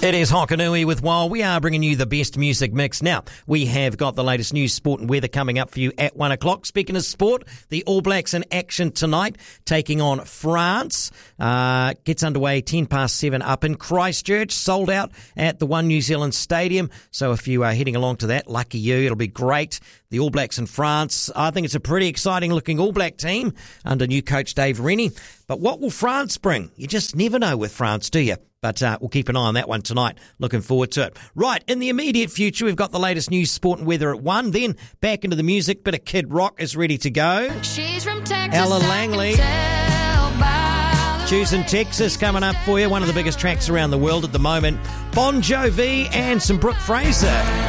It is Hokanui with Wild. We are bringing you the best music mix. Now, we have got the latest news, sport and weather coming up for you at 1 o'clock. Speaking of sport, the All Blacks in action tonight, taking on France. Gets underway 7:10 up in Christchurch, sold out at the One New Zealand Stadium. So if you are heading along to that, lucky you, it'll be great. The All Blacks in France. I think it's a pretty exciting looking All Black team under new coach Dave Rennie. But what will France bring? You just never know with France, do you? But we'll keep an eye on that one tonight. Looking forward to it. Right, in the immediate future, we've got the latest news, sport and weather at 1. Then back into the music. Bit of Kid Rock is ready to go. She's from Texas, Ella Langley. Choosing Texas coming up for you. One of the biggest tracks around the world at the moment. Bon Jovi and some Brooke Fraser.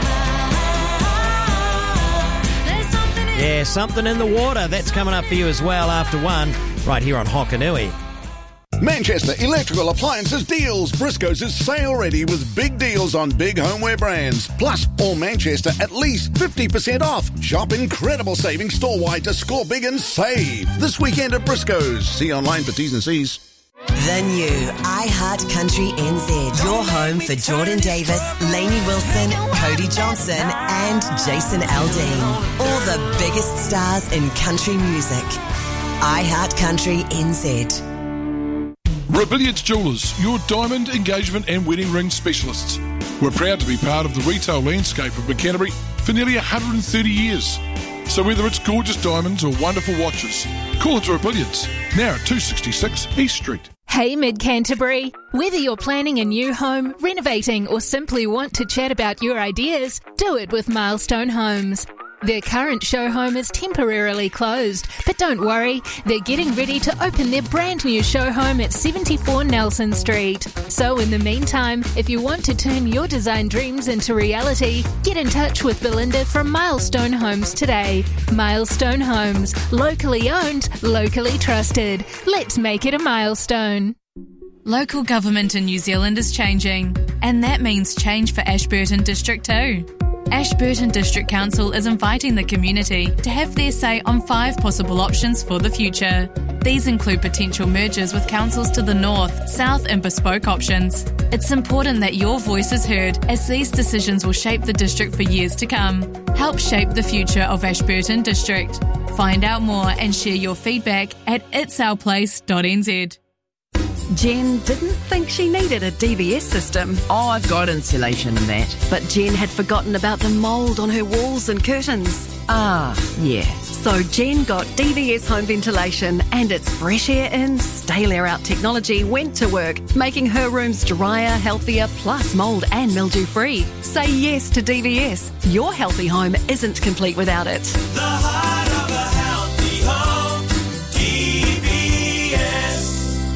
Yeah, something in the water. That's coming up for you as well after 1. Right here on Hokanui. Manchester Electrical Appliances Deals. Briscoe's is sale ready with big deals on big homeware brands. Plus, all Manchester at least 50% off. Shop incredible savings store-wide to score big and save. This weekend at Briscoe's. See online for T's and C's. The new iHeart Country NZ. Your home for Jordan Davis, Lainey Wilson, Cody Johnson and Jason Aldean. All the biggest stars in country music. iHeart Country NZ. Robilliards Jewellers, your diamond, engagement and wedding ring specialists. We're proud to be part of the retail landscape of Canterbury for nearly 130 years. So whether it's gorgeous diamonds or wonderful watches, call it Robilliards, now at 266 East Street. Hey Mid-Canterbury, whether you're planning a new home, renovating or simply want to chat about your ideas, do it with Milestone Homes. Their current show home is temporarily closed, but don't worry, they're getting ready to open their brand new show home at 74 Nelson Street. So in the meantime, if you want to turn your design dreams into reality, get in touch with Belinda from Milestone Homes today. Milestone Homes, locally owned, locally trusted. Let's make it a milestone. Local government in New Zealand is changing, and that means change for Ashburton District too. Ashburton District Council is inviting the community to have their say on 5 possible options for the future. These include potential mergers with councils to the north, south and bespoke options. It's important that your voice is heard as these decisions will shape the district for years to come. Help shape the future of Ashburton District. Find out more and share your feedback at itsourplace.nz. Jen didn't think she needed a DVS system. Oh, I've got insulation and that. But Jen had forgotten about the mould on her walls and curtains. Ah, yeah. So Jen got DVS home ventilation and its fresh air in, stale air out technology went to work, making her rooms drier, healthier, plus mould and mildew free. Say yes to DVS. Your healthy home isn't complete without it. The heart of a healthy home, DVS.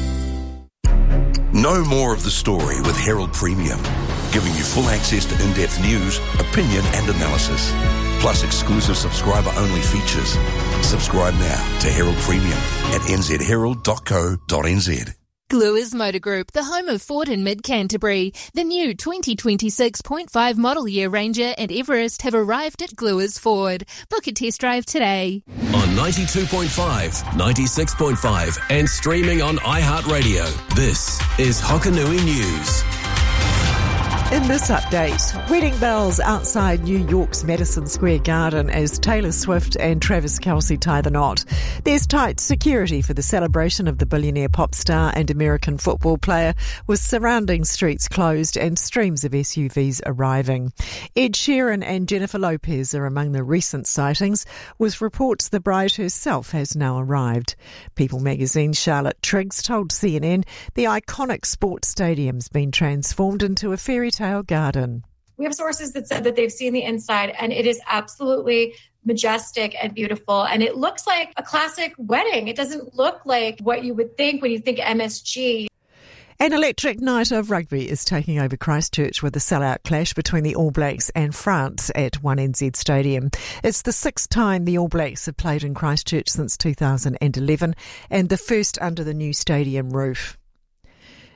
Know more of the story with Herald Premium, giving you full access to in-depth news, opinion and analysis, plus exclusive subscriber-only features. Subscribe now to Herald Premium at nzherald.co.nz. Gluers Motor Group, the home of Ford in Mid-Canterbury. The new 2026.5 model year Ranger and Everest have arrived at Gluers Ford. Book a test drive today. On 92.5, 96.5 and streaming on iHeartRadio. This is Hokanui News. In this update, wedding bells outside New York's Madison Square Garden as Taylor Swift and Travis Kelce tie the knot. There's tight security for the celebration of the billionaire pop star and American football player, with surrounding streets closed and streams of SUVs arriving. Ed Sheeran and Jennifer Lopez are among the recent sightings, with reports the bride herself has now arrived. People magazine's Charlotte Triggs told CNN the iconic sports stadium's been transformed into a fairy tale garden. We have sources that said that they've seen the inside and it is absolutely majestic and beautiful. And it looks like a classic wedding. It doesn't look like what you would think when you think MSG. An electric night of rugby is taking over Christchurch with a sellout clash between the All Blacks and France at 1NZ Stadium. It's the 6th time the All Blacks have played in Christchurch since 2011 and the first under the new stadium roof.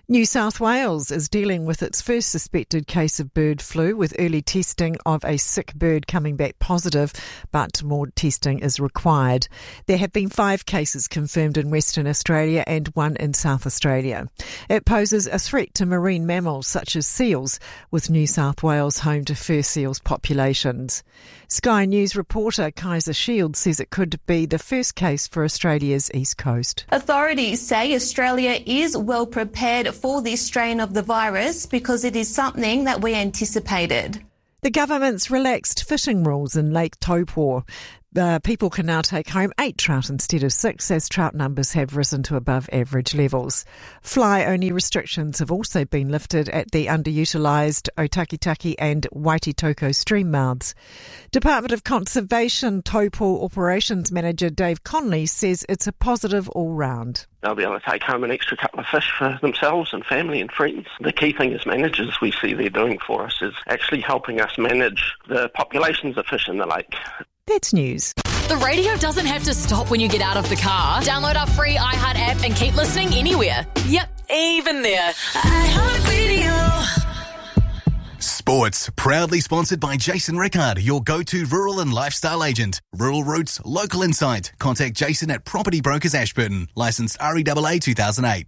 New South Wales is dealing with its first suspected case of bird flu, with early testing of a sick bird coming back positive, but more testing is required. There have been 5 cases confirmed in Western Australia and 1 in South Australia. It poses a threat to marine mammals such as seals, with New South Wales home to fur seals populations. Sky News reporter Kaiser Shields says it could be the first case for Australia's east coast. Authorities say Australia is well prepared for this strain of the virus because it is something that we anticipated. The government's relaxed fishing rules in Lake Taupo. People can now take home 8 trout instead of 6, as trout numbers have risen to above average levels. Fly-only restrictions have also been lifted at the underutilised Otakitaki and Waititoko stream mouths. Department of Conservation Taupo Operations Manager Dave Conley says it's a positive all round. They'll be able to take home an extra couple of fish for themselves and family and friends. The key thing as managers we see they're doing for us is actually helping us manage the populations of fish in the lake. That's news. The radio doesn't have to stop when you get out of the car. Download our free iHeart app and keep listening anywhere. Yep, even there. iHeart Radio. Sports, proudly sponsored by Jason Rickard, your go-to rural and lifestyle agent. Rural roots, local insight. Contact Jason at Property Brokers Ashburton. Licensed REAA 2008.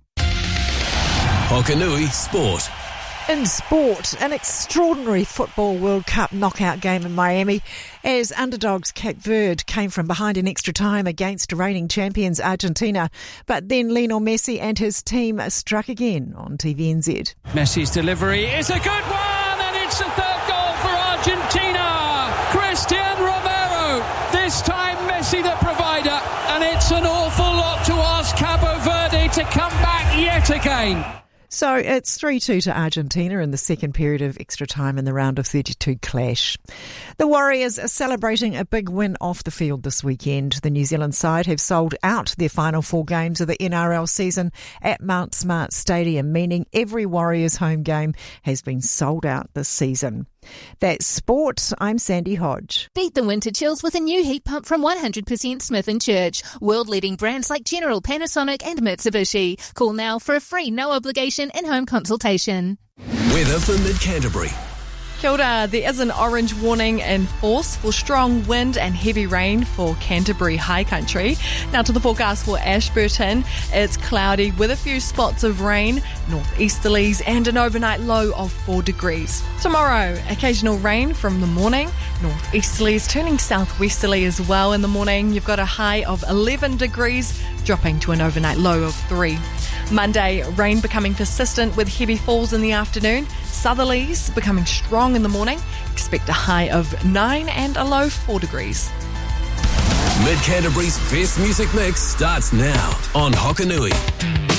Hokanui Sport. In sport, an extraordinary Football World Cup knockout game in Miami as underdogs Cape Verde came from behind in extra time against reigning champions Argentina. But then Lionel Messi and his team struck again on TVNZ. Messi's delivery is a good one, and it's the 3rd goal for Argentina. Cristian Romero, this time Messi the provider, and it's an awful lot to ask Cabo Verde to come back yet again. So it's 3-2 to Argentina in the second period of extra time in the round of 32 clash. The Warriors are celebrating a big win off the field this weekend. The New Zealand side have sold out their final 4 games of the NRL season at Mount Smart Stadium, meaning every Warriors home game has been sold out this season. That's sport. I'm Sandy Hodge. Beat the winter chills with a new heat pump from 100% Smith & Church. World-leading brands like General, Panasonic and Mitsubishi. Call now for a free, no-obligation in-home consultation. Weather for Mid-Canterbury. Kia ora. There is an orange warning in force for strong wind and heavy rain for Canterbury High Country. Now to the forecast for Ashburton. It's cloudy with a few spots of rain, northeasterlies and an overnight low of 4 degrees. Tomorrow, occasional rain from the morning, northeasterlies turning southwesterly as well in the morning. You've got a high of 11 degrees, dropping to an overnight low of 3. Monday, rain becoming persistent with heavy falls in the afternoon. Southerlies becoming strong in the morning. Expect a high of 9 and a low 4 degrees. Mid-Canterbury's best music mix starts now on Hokanui.